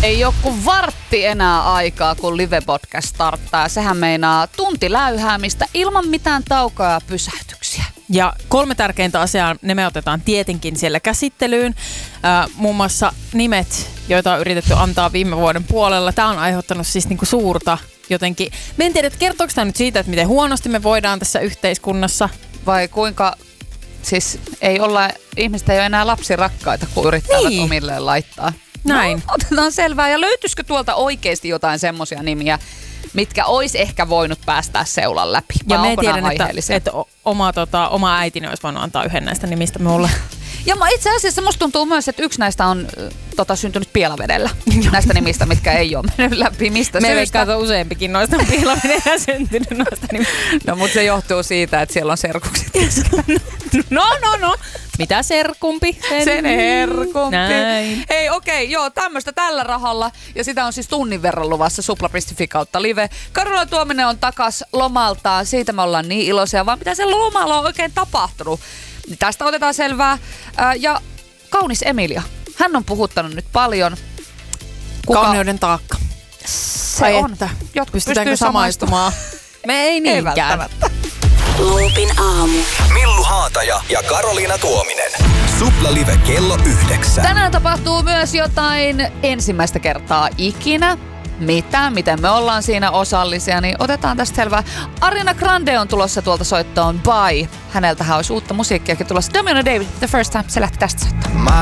Ei ole kuin vartti enää aikaa, kun live-podcast starttaa. Sehän meinaa tunti läyhäämistä ilman mitään taukoa ja pysähtyksiä. Ja 3 tärkeintä asiaa, ne me otetaan tietenkin siellä käsittelyyn. Muun muassa nimet, joita on yritetty antaa viime vuoden puolella. Tämä on aiheuttanut siis niinku suurta jotenkin. Me en tiedä, että kertooko tämä nyt siitä, että miten huonosti me voidaan tässä yhteiskunnassa. Vai kuinka, siis ihmiset ei ole enää lapsirakkaita, kun yrittävät omilleen laittaa. Näin. No, otetaan selvää. Ja löytyisikö tuolta oikeasti jotain semmoisia nimiä, mitkä olisi ehkä voinut päästää seulan läpi? Ja me tiedän, että oma äitini olisi voinut antaa yhden näistä nimistä mulle. Ja itse asiassa musta tuntuu myös, että yksi näistä on syntynyt Pielavedellä. Näistä nimistä, mitkä ei ole mennyt läpi. Mistä me syystä? veikkaan, useampikin noista on Pielavedellä syntynyt noista nimistä. No, mutta se johtuu siitä, että siellä on serkukset. No. Mitä serkumpi? Sen herkumpi. Näin. Hei, okei, tämmöistä tällä rahalla. Ja sitä on siis tunnin verran luvassa supla.fi/live. Karola Tuominen on takas lomaltaan. Siitä me ollaan niin iloisia, vaan mitä siellä lomalla on oikein tapahtunut. Tästä otetaan selvää. Ja kaunis Emilia. Hän on puhuttanut nyt paljon. Kauneuden taakka. Se on. Jotkut pystytäänkö samaistumaan? Me ei niinkään. Loopin aamu. Millu Haataja ja Karoliina Tuominen. Supla Live kello 9. Tänään tapahtuu myös jotain ensimmäistä kertaa ikinä. Miten me ollaan siinä osallisia, niin otetaan tästä selvää. Ariana Grande on tulossa tuolta soittoon Bye. Häneltähän olisi uutta musiikkiakin tulossa. Domino David, The First Time, se lähti tästä soittoon.